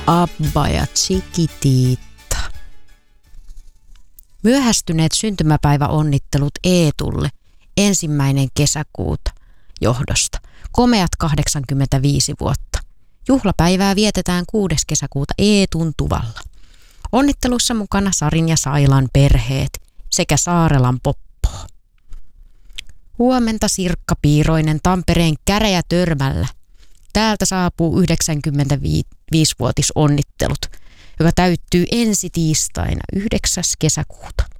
Abba ja Chiquitita. Myöhästyneet syntymäpäiväonnittelut Eetulle 1. kesäkuuta johdosta. Komeat 85 vuotta. Juhlapäivää vietetään 6. kesäkuuta Eetun tuvalla. Onnittelussa mukana Sarin ja Sailan perheet sekä Saarelan Poppo. Huomenta Sirkka Piiroinen Tampereen Käräjätörmällä. Täältä saapuu 95-vuotisonnittelut, joka täyttyy ensi tiistaina 9. kesäkuuta.